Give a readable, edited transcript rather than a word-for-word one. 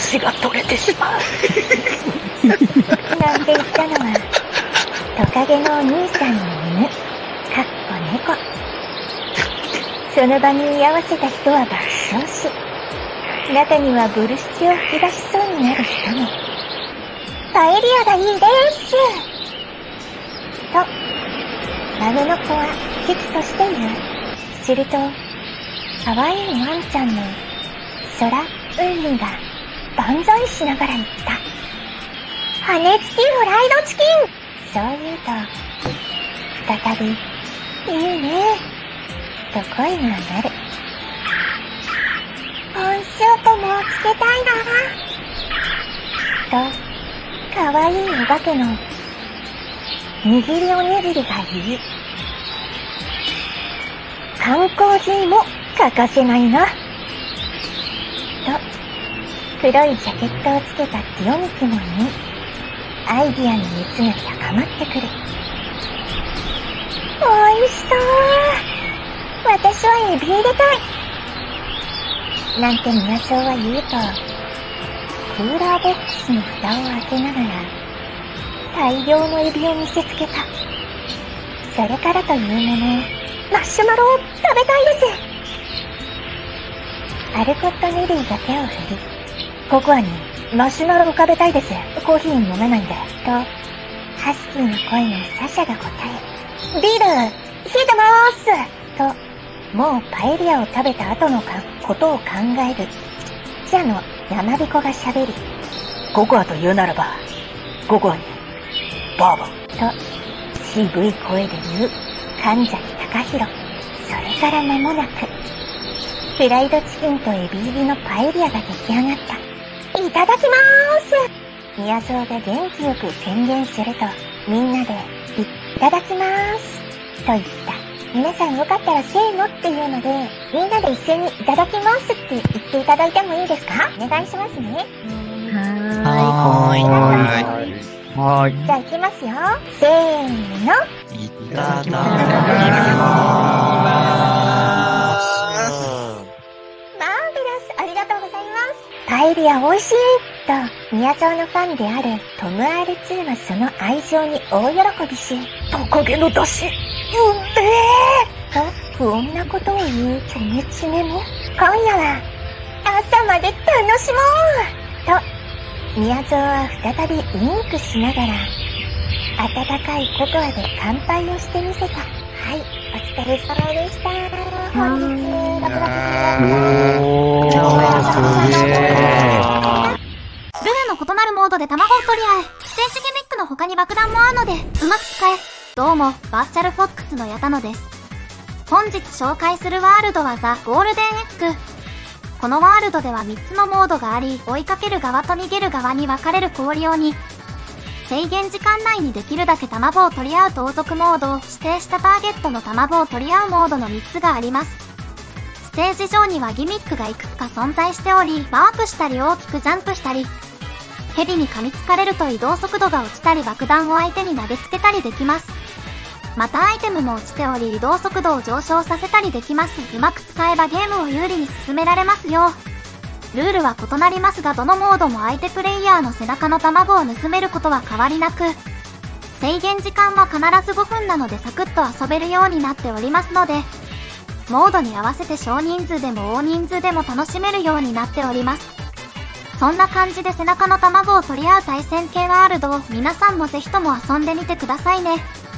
足が取れてしまう。 なんて言ったのは、トカゲのお兄さんの犬、かっこ猫。その場に居合わせた人は爆笑し、中にはブルシチを吹き出しそうになる人も。パエリアがいいですと、孫の子は危機として言う。すると、可愛いワンちゃんの空うんが万歳しながら言った。羽付きフライドチキン。そう言うと、再び、いいねと声が上がる。ポンショートもつけたいなと、可愛いお化けの握りおにぎりが言い、缶コーヒーも欠かせないなと、黒いジャケットをつけたティオミキも言い、アイディアの熱が高まってくる。おいしそう。私はエビ入れたい。なんて宮荘は言うと、クーラーボックスの蓋を開けながら、大量のエビを見せつけた。それからというもの、マッシュマロを食べたいです。アルコット・ネリーが手を振り、ココアにマッシュマロを食べたいです。コーヒー飲めないんで。と、ハスキーの声のサシャが答え、ビール、冷えてまーすと、もうパエリアを食べた後のことを考える、記者の山彦が喋り、 ココアと言うならば、ココアに、バーボン。 と、渋い声で言う、神崎隆弘。それから間もなく、フライドチキンとエビ入りのパエリアが出来上がった。いただきまーす。宮蔵が元気よく宣言すると、みんなで、いただきまーす。と言った。皆さんよかったらせーのっていうので、みんなで一斉にいただきますって言っていただいてもいいですか？お願いしますね。 はーい。 じゃあ行きますよ。せーの。 いただきまーす。 マーベラス、ありがとうございます。パエリア美味しいと、宮蔵のファンであるトム R2 はその愛情に大喜びし、 トカゲの出汁、うんでと不穏なことを言うチョメチメも、今夜は朝まで楽しもうと、宮蔵は再びウインクしながら、温かいココアで乾杯をしてみせた。はい、お疲れ様でした。本日、6月ルーの異なるモードで卵を取り合え。ステージギミックの他に爆弾もあるので、うまく使え。どうも、バーチャルフォックスの矢田野です。本日紹介するワールドはザ・ゴールデンエッグ。このワールドでは3つのモードがあり、追いかける側と逃げる側に分かれる氷用に、制限時間内にできるだけ卵を取り合う盗賊モード、指定したターゲットの卵を取り合うモードの3つがあります。ステージ上にはギミックがいくつか存在しており、ワープしたり大きくジャンプしたり、ヘビに噛みつかれると移動速度が落ちたり爆弾を相手に投げつけたりできます。またアイテムも落ちており移動速度を上昇させたりできます。うまく使えばゲームを有利に進められますよ。ルールは異なりますが、どのモードも相手プレイヤーの背中の卵を盗めることは変わりなく、制限時間は必ず5分なのでサクッと遊べるようになっておりますので、モードに合わせて少人数でも大人数でも楽しめるようになっております。そんな感じで背中の卵を取り合う対戦系ワールドを皆さんもぜひとも遊んでみてくださいね。